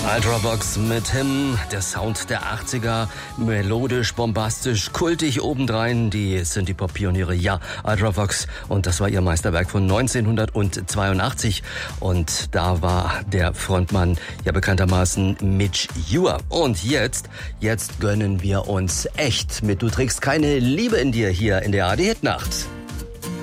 Ultravox mit Him, der Sound der 80er, melodisch, bombastisch, kultig obendrein, die Synthie-Pop-Pioniere, ja, Ultravox, und das war ihr Meisterwerk von 1982 und da war der Frontmann ja bekanntermaßen Midge Ure. Und jetzt gönnen wir uns echt mit Du trägst keine Liebe in dir hier in der ARD Hitnacht.